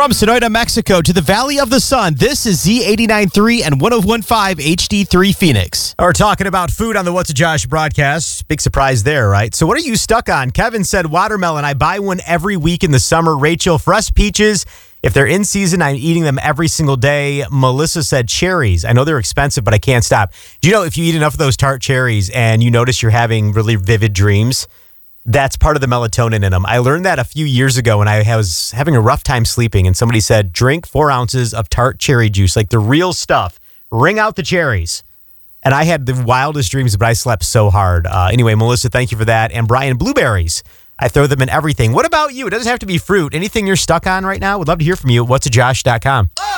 From Sonoyta, Mexico to the Valley of the Sun, this is Z89.3 and 101.5 HD3 Phoenix. We're talking about food on the What's a Josh broadcast. Big surprise there, right? So what are you stuck on? Kevin said watermelon. I buy one every week in the summer. Rachel, fresh peaches. If they're in season, I'm eating them every single day. Melissa said cherries. I know they're expensive, but I can't stop. Do you know if you eat enough of those tart cherries and you notice you're having really vivid dreams, that's part of the melatonin in them. I learned that a few years ago when I was having a rough time sleeping, and somebody said, drink 4 ounces of tart cherry juice, like the real stuff. Wring out the cherries. And I had the wildest dreams, but I slept so hard. Anyway, Melissa, thank you for that. And Brian, blueberries. I throw them in everything. What about you? It doesn't have to be fruit. Anything you're stuck on right now? Would love to hear from you at whatsajosh.com.